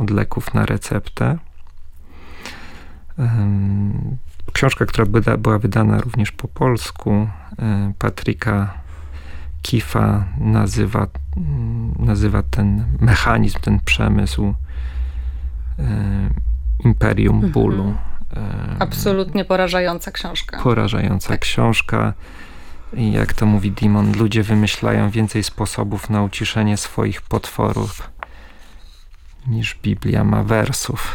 od leków na receptę. Książka, która była wydana również po polsku, Patricka Keefa nazywa ten mechanizm, ten przemysł Imperium Bólu. Absolutnie porażająca książka. Porażająca książka. I jak to mówi Dimon, ludzie wymyślają więcej sposobów na uciszenie swoich potworów niż Biblia ma wersów.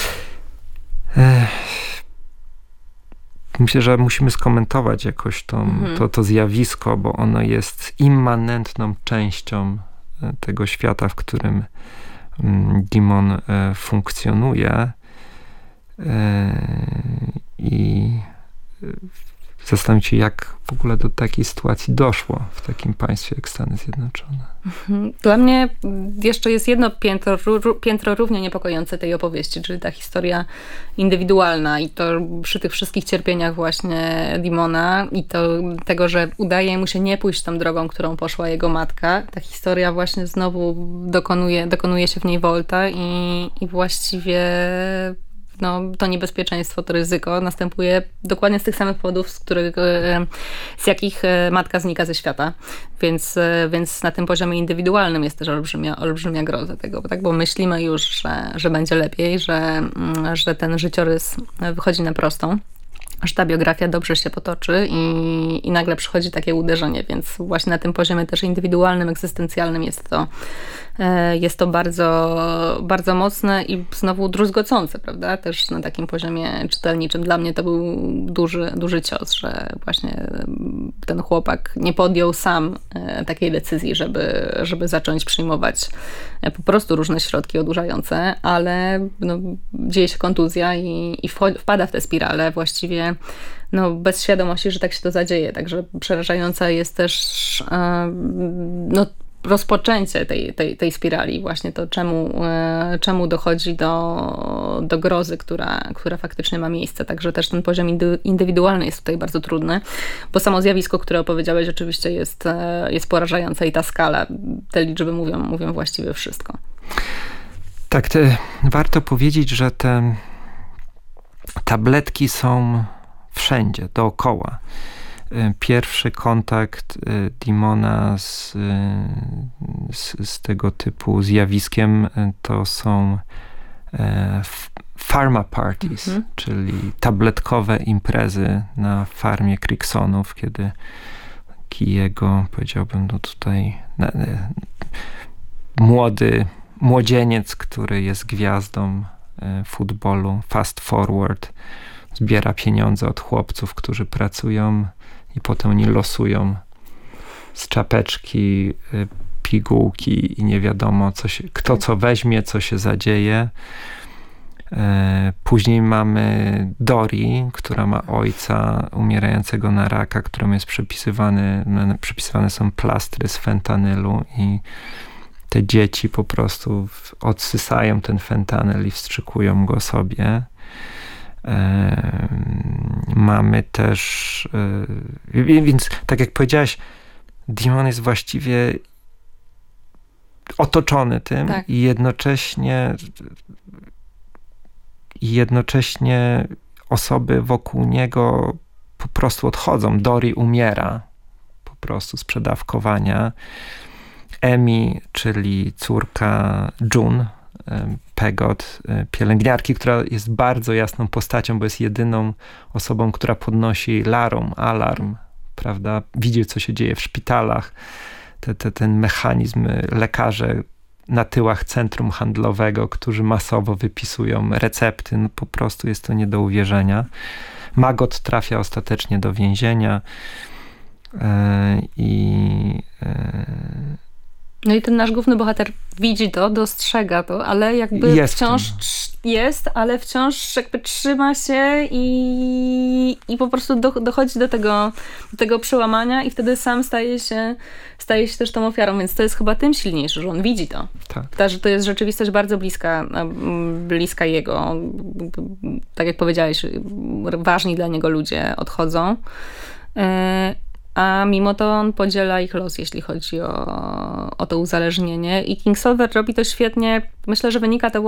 Myślę, że musimy skomentować jakoś to zjawisko, bo ono jest immanentną częścią tego świata, w którym Dimon funkcjonuje. I zastanawiam się, jak w ogóle do takiej sytuacji doszło w takim państwie jak Stany Zjednoczone. Dla mnie jeszcze jest jedno piętro równie niepokojące tej opowieści, czyli ta historia indywidualna i to przy tych wszystkich cierpieniach właśnie Dimona i tego, że udaje mu się nie pójść tą drogą, którą poszła jego matka. Ta historia właśnie znowu dokonuje się w niej wolta i właściwie to niebezpieczeństwo, to ryzyko następuje dokładnie z tych samych powodów, z jakich matka znika ze świata. Więc na tym poziomie indywidualnym jest też olbrzymia groza tego, tak? Bo myślimy już, że będzie lepiej, że ten życiorys wychodzi na prostą, że ta biografia dobrze się potoczy i nagle przychodzi takie uderzenie, więc właśnie na tym poziomie też indywidualnym, egzystencjalnym jest to bardzo, bardzo mocne i znowu druzgocące, prawda? Też na takim poziomie czytelniczym. Dla mnie to był duży cios, że właśnie ten chłopak nie podjął sam takiej decyzji, żeby zacząć przyjmować po prostu różne środki odurzające, ale dzieje się kontuzja i wpada w tę spiralę właściwie bez świadomości, że tak się to zadzieje. Także przerażająca jest też rozpoczęcie tej spirali, właśnie to czemu dochodzi do grozy, która faktycznie ma miejsce. Także też ten poziom indywidualny jest tutaj bardzo trudny, bo samo zjawisko, które opowiedziałeś, oczywiście jest porażające i ta skala, te liczby mówią właściwie wszystko. Tak, warto powiedzieć, że te tabletki są wszędzie, dookoła. Pierwszy kontakt Dimona z tego typu zjawiskiem to są pharma parties, czyli tabletkowe imprezy na farmie Cricksonów, kiedy taki jego, powiedziałbym, tutaj młodzieniec, który jest gwiazdą futbolu, fast forward, zbiera pieniądze od chłopców, którzy pracują i potem oni losują z czapeczki pigułki i nie wiadomo, kto co weźmie, co się zadzieje. Później mamy która ma ojca umierającego na raka, któremu jest przypisywane są plastry z fentanylu i te dzieci po prostu odsysają ten fentanyl i wstrzykują go sobie. Mamy też więc tak jak powiedziałaś, Dimon jest właściwie otoczony tym, tak. i jednocześnie osoby wokół niego po prostu odchodzą. Dory umiera po prostu z przedawkowania. Emi, czyli córka June, Pegot, pielęgniarki, która jest bardzo jasną postacią, bo jest jedyną osobą, która podnosi alarm, prawda? Widzi, co się dzieje w szpitalach. Ten mechanizm, lekarze na tyłach centrum handlowego, którzy masowo wypisują recepty. Po prostu jest to nie do uwierzenia. Magot trafia ostatecznie do więzienia No i ten nasz główny bohater widzi to, dostrzega to, ale jakby wciąż ale wciąż jakby trzyma się i po prostu dochodzi do tego przełamania i wtedy sam staje się też tą ofiarą, więc to jest chyba tym silniejsze, że on widzi to. Tak. Że to jest rzeczywistość bardzo bliska jego. Tak jak powiedziałeś, ważni dla niego ludzie odchodzą. A mimo to on podziela ich los, jeśli chodzi o to uzależnienie. I Kingsolver robi to świetnie. Myślę, że wynika to